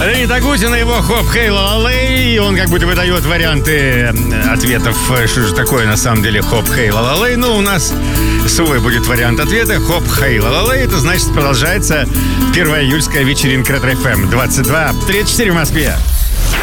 Леонид Агутин и его хоп, хей, ла-ла-лей. Он как будто выдает варианты ответов. Что же такое на самом деле хоп, хей, ла-ла-лей? Ну, у нас свой будет вариант ответа. Хоп, хей, ла-ла-лей. Это значит, продолжается 1 июльская вечеринка Ретро-ФМ. 22:34 в Москве.